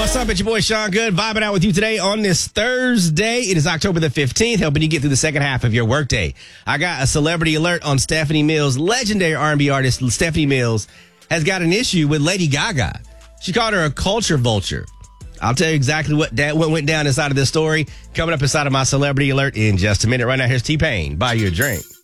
What's up? It's your boy Sean Good, vibing out with you today on this Thursday. It is October the 15th, helping you get through the second half of your workday. I got a celebrity alert on Stephanie Mills. Legendary R&B artist Stephanie Mills has got an issue with Lady Gaga. She called her a culture vulture. I'll tell you exactly what went down inside of this story coming up inside of my celebrity alert in just a minute. Right now, here's T-Pain. Buy you a drink.